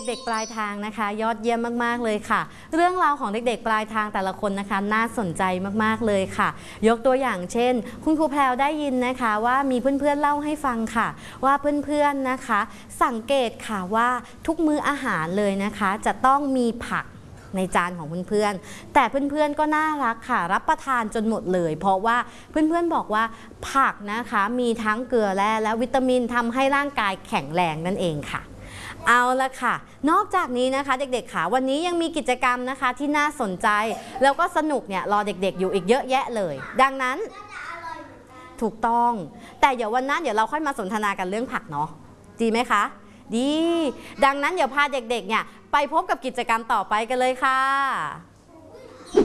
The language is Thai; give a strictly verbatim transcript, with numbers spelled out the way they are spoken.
เด็กปลายทางนะคะยอดเยี่ยมมากๆเลยค่ะเรื่องราวของเด็กๆปลายทางแต่ละคนนะคะน่าสนใจมากๆเลยค่ะยกตัวอย่างเช่นคุณครูแพรวได้ยินนะคะว่ามีเพื่อนๆเล่าให้ฟังค่ะว่าเพื่อนๆนะคะสังเกตค่ะว่าทุกมื้ออาหารเลยนะคะจะต้องมีผักในจานของเพื่อนๆแต่เพื่อนๆก็น่ารักค่ะรับประทานจนหมดเลยเพราะว่าเพื่อนๆบอกว่าผักนะคะมีทั้งเกลือแร่และวิตามินทำให้ร่างกายแข็งแรงนั่นเองค่ะเอาละค่ะนอกจากนี้นะคะเด็กๆค่ะวันนี้ยังมีกิจกรรมนะคะที่น่าสนใจแล้วก็สนุกเนี่ยรอเด็กๆอยู่อีกเยอะแยะเลยดังนั้นถูกต้องแต่เดี๋ยววันนั้นเดี๋ยวเราค่อยมาสนทนากันเรื่องผักเนาะดีไหมคะดีดังนั้นเดี๋ยวพาเด็กๆเนี่ยไปพบกับกิจกรรมต่อไปกันเลยค่ะ